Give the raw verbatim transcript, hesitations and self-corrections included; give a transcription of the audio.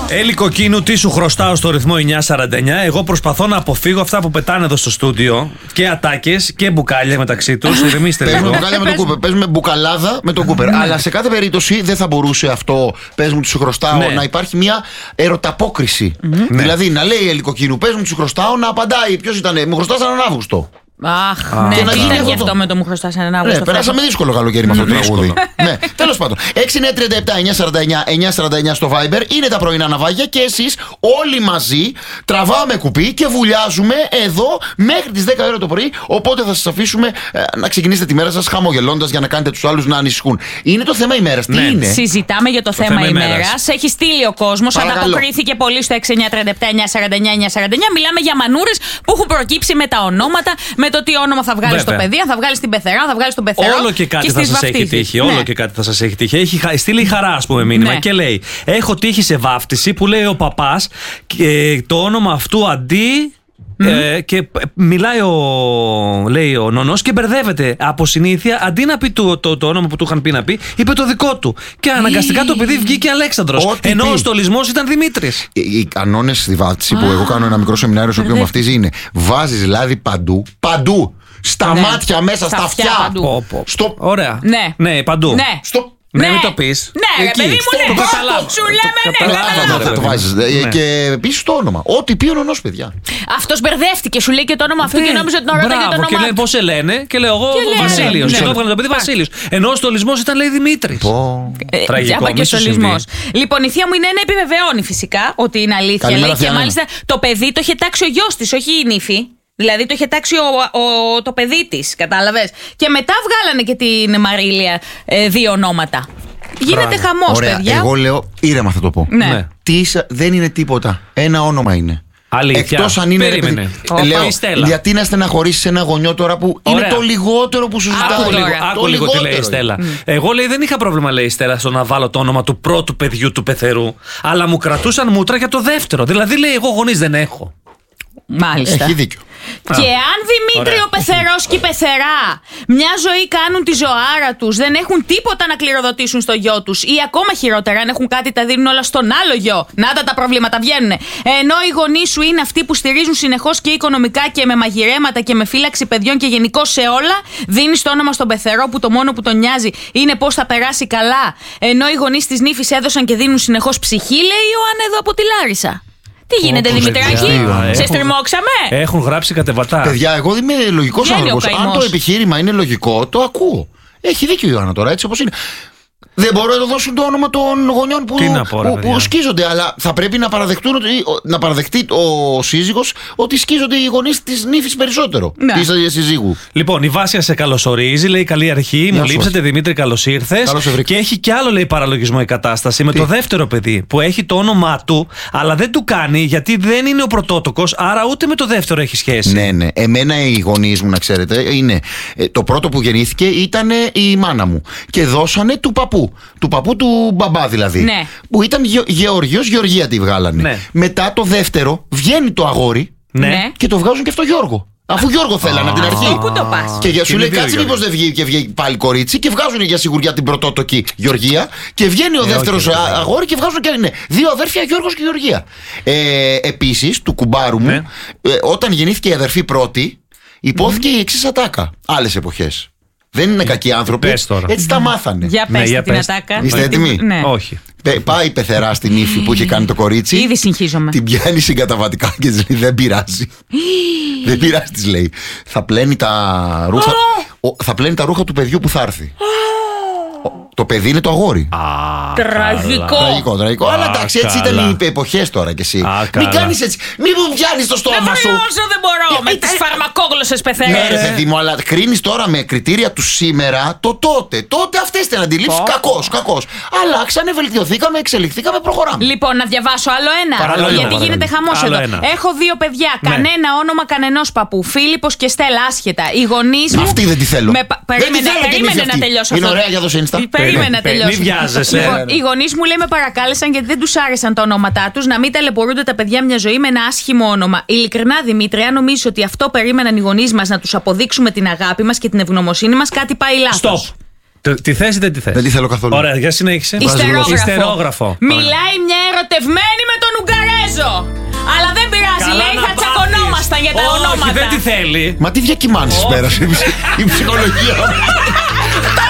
Έλλη Κοκκίνου, τι σου χρωστάω στο ρυθμό εννιά σαράντα εννιά. Εγώ προσπαθώ να αποφύγω αυτά που πετάνε εδώ στο στούντιο. Και ατάκες και μπουκάλια μεταξύ τους. Ηρεμήστε λίγο. Παίζουμε μπουκάλια με τον Κούπερ. Παίζουμε μπουκαλάδα με τον Κούπερ. Αλλά σε κάθε περίπτωση δεν θα μπορούσε αυτό, πες μου, του σου χρωστάω, ναι. να υπάρχει μια ερωταπόκριση. Mm-hmm. Δηλαδή να λέει η Έλλη Κοκκίνου, πες μου, του σου χρωστάω, να απαντάει. Ποιος ήταν, μου χρωστάς έναν Αύγουστο. Αχ, ναι, και να γίνει αυτό, αυτό με το μου χρωστάς έναν Αύγουστο. Ναι, περάσαμε δύσκολο καλοκαίρι με αυτό το τραγούδι. Ναι, τέλος πάντων. έξι εννιά τριάντα επτά εννιά σαράντα εννιά εννιά σαράντα εννιά στο Viber είναι τα πρωινά ναυάγια και εσείς όλοι μαζί τραβάμε κουπί και βουλιάζουμε εδώ μέχρι τις δέκα ώρα το πρωί. Οπότε θα σας αφήσουμε ε, να ξεκινήσετε τη μέρα σας χαμογελώντας για να κάνετε τους άλλους να ανησυχούν. Είναι το θέμα ημέρας. Τι ναι. είναι? Συζητάμε για το, το θέμα, θέμα ημέρας. Έχει στείλει ο κόσμος. Ανταποκρίθηκε πολύ στο έξι εννιά τριάντα επτά εννιά σαράντα εννιά εννιά σαράντα εννιά. Μιλάμε για μανούρες που έχουν προκύψει με τα ονόματα, με το τι όνομα θα βγάλει στο παιδί, αν θα βγάλει την πεθερά, θα βγάλει τον πεθερά. Όλο και κάτι και θα σας έχει τύχει. Όλο ναι. και κάτι θα σας έχει τύχει. Έχει στείλει η Χαρά, ας πούμε, μήνυμα ναι. και λέει: έχω τύχει σε βάφτιση που λέει ο παπάς και το όνομα αυτού αντί. Mm. Ε, και μιλάει ο, λέει ο νονός και μπερδεύεται από συνήθεια. Αντί να πει το, το, το όνομα που του είχαν πει να πει, είπε το δικό του. Και αναγκαστικά το παιδί βγήκε Αλέξανδρος. Ό,τι ενώ πει. Ο στολισμός ήταν Δημήτρης. Οι, οι κανόνες στη βάφτιση ah. που εγώ κάνω ένα μικρό σεμινάριο στο οποίο με βαφτίζει είναι: βάζεις λάδι παντού, παντού. Στα ναι. μάτια, μέσα, στα, στα αυτιά. Πω, πω. Στο... Ωραία. Ναι. ναι, παντού. Ναι. Στο... Ναι, ναι, μην το πεις. Ναι, ρε παιδί μου, ναι. Το καταλάβω. Σου λέμε ναι. Θα το βάζεις. Και επίσης το όνομα. Ό,τι πει ο νονός, παιδιά. Αυτός μπερδεύτηκε, σου λέει και το όνομα αυτού και νόμιζε ότι τον ρώτα και το όνομα. Και λέει πώς σε λένε και λέω εγώ Βασίλειος. Και εγώ έβγαλε το παιδί Βασίλειος. Ενώ ο στολισμός ήταν λέει Δημήτρης. Τραγικό. Και στολισμός. Λοιπόν, η θεία μου είναι ένα επιβεβαιώνει φυσικά ότι είναι αλήθεια. Λέει και μάλιστα το παιδί το είχε τάξει ο γιος της, όχι η νύφη. Δηλαδή το είχε τάξει ο, ο, το παιδί της, κατάλαβες. Και μετά βγάλανε και την Μαρίλια ε, δύο ονόματα. Γίνεται χαμός, ωραία, παιδιά. Εγώ λέω ήρεμα θα το πω. Ναι. Τι, δεν είναι τίποτα. Ένα όνομα είναι. Αλήθεια. Εκτός αν είναι. Περίμενε. Ρε, λέω, γιατί να στεναχωρήσεις ένα γονιό τώρα που ωραία. Είναι το λιγότερο που σου ζητάει. Άκου λίγο, άκου λίγο τι λέει η Στέλλα. Mm. Εγώ λέει δεν είχα πρόβλημα, λέει η Στέλλα, στο να βάλω το όνομα του πρώτου παιδιού του πεθερού. Αλλά μου κρατούσαν μούτρα για το δεύτερο. Δηλαδή λέει εγώ γονείς δεν έχω. Μάλιστα. Έχει δίκιο. Και αν Δημήτρη ο πεθερός και η πεθερά μια ζωή κάνουν τη ζωάρα τους, δεν έχουν τίποτα να κληροδοτήσουν στο γιο τους, ή ακόμα χειρότερα, αν έχουν κάτι τα δίνουν όλα στον άλλο γιο. Να τα τα προβλήματα βγαίνουν. Ενώ οι γονείς σου είναι αυτοί που στηρίζουν συνεχώς και οικονομικά και με μαγειρέματα και με φύλαξη παιδιών και γενικώς σε όλα, δίνεις το όνομα στον πεθερό που το μόνο που τον νοιάζει είναι πώς θα περάσει καλά. Ενώ οι γονείς της νύφης έδωσαν και δίνουν συνεχώς ψυχή, λέει η Ιωάννα εδώ από τη Λάρισα. Τι γίνεται, Δημητράκη, σε στριμώξαμε. Έχουν γράψει κατεβατά. Παιδιά, εγώ είμαι λογικός άνθρωπος. Αν το επιχείρημα είναι λογικό, το ακούω. Έχει δίκιο η Ιωάννα τώρα, έτσι όπως είναι. Δεν μπορούν να το δώσουν το όνομα των γονιών που, πω, που, που σκίζονται, αλλά θα πρέπει να, παραδεχτούν ότι, να παραδεχτεί ο σύζυγος ότι σκίζονται οι γονείς της νύφης περισσότερο. Ναι. Της σύζυγου. Λοιπόν, η Βάσια σε καλωσορίζει, λέει καλή αρχή. Μου λείψατε, Δημήτρη, καλώς ήρθες. Και έχει κι άλλο, λέει, παραλογισμό η κατάσταση με Τι? το δεύτερο παιδί που έχει το όνομά του, αλλά δεν του κάνει γιατί δεν είναι ο πρωτότοκος, άρα ούτε με το δεύτερο έχει σχέση. Ναι, ναι. Εμένα οι γονείς μου, να ξέρετε, είναι το πρώτο που γεννήθηκε ήταν η μάνα μου και δώσανε του παππού. Του παππού του μπαμπά δηλαδή. Ναι. Που ήταν Γε, Γεωργίος, Γεωργία τη βγάλανε. Ναι. Μετά το δεύτερο βγαίνει το αγόρι ναι. και το βγάζουν και στο Γιώργο. Αφού Γιώργο θέλανε από την αρχή. Πού το πας. Και για σου λέει κάτσε μήπως δεν βγει και βγει πάλι κορίτσι και βγάζουν για σιγουριά την πρωτότοκη Γεωργία και βγαίνει ο ε, δεύτερος okay, αγόρι και βγάζουν και ναι, δύο αδέρφια Γιώργος και Γεωργία. Ε, επίσης του κουμπάρου μου, ναι. ε, όταν γεννήθηκε η αδερφή πρώτη, υπόθηκε mm. η εξής ατάκα. Άλλες εποχές. Δεν είναι κακοί άνθρωποι. Έτσι τα μάθανε. Για πες ναι, για την πες. Ατάκα. Είστε έτοιμοι? Ναι. Όχι. Πάει η πεθερά στην ύφη που είχε κάνει το κορίτσι. Ήδη συγχύζομαι. Την πιάνει συγκαταβατικά και της λέει δεν πειράζει. Δεν πειράζει, της λέει. Θα πλένει τα ρούχα. Θα πλένει τα ρούχα του παιδιού που θα έρθει. Το παιδί είναι το αγόρι. Α, τραγικό. Τραγικό, τραγικό. Α, αλλά εντάξει, έτσι καλά. Ήταν οι εποχές τώρα κι εσύ. Α, μην κάνεις έτσι. Μην μου πιάνεις το στόμα σου. Δεν μπορώ. Με τις φαρμακόγλωσσες πεθερές. Ναι, ρε παιδί μου, αλλά κρίνεις τώρα με κριτήρια του σήμερα το τότε. Τότε αυτές ήταν αντιλήψεις. Κακός, κακός. Αλλάξανε, βελτιωθήκαμε, εξελιχθήκαμε, προχωράμε. Λοιπόν, να διαβάσω άλλο ένα. Παραλώ, γιατί παραλώ. Γίνεται χαμός εδώ. Ένα. Έχω δύο παιδιά. Ναι. Κανένα όνομα κανενός παππού. Φίλιππος και Στέλλα, άσχετα. Οι γονείς μου. Αυτή δεν τη θέλω. Περίμενε να τελειώσω. Είναι ωραία για το Insta. Περίμενε να τελειώσω. Μην βιάζεσαι. Λοιπόν, οι γονείς μου, λέει, με παρακάλεσαν γιατί δεν τους άρεσαν τα ονόματά τους, να μην ταλαιπωρούνται τα παιδιά μια ζωή με ένα άσχημο όνομα. Ειλικρινά, Δημήτρη, αν νομίζεις ότι αυτό περίμεναν οι γονείς μας, να τους αποδείξουμε την αγάπη μας και την ευγνωμοσύνη μας, κάτι πάει λάθος. Stop. Τη θέση δεν τη θέση. Δεν τη θέλω καθόλου. Ωραία, για συνέχισε. Ιστερόγραφο. Ιστερόγραφο. Μιλάει μια ερωτευμένη με τον ήμασταν για τα Όχι, ονόματα. δεν τη θέλει. Μα τι διακυμάνσεις πέρασε η ψυχολογία.